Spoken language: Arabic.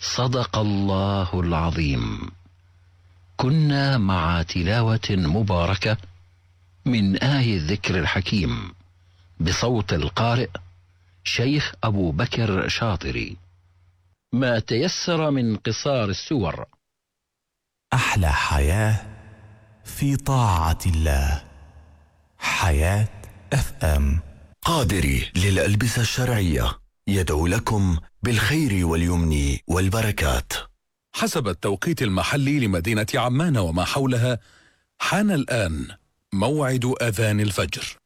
صدق الله العظيم. كنا مع تلاوة مباركة من آي الذكر الحكيم بصوت القارئ شيخ أبو بكر شاطري. ما تيسر من قصار السور. أحلى حياة في طاعة الله. حياة FM. قادري للألبسة الشرعية يدعو لكم بالخير واليمن والبركات. حسب التوقيت المحلي لمدينة عمان وما حولها، حان الآن موعد أذان الفجر.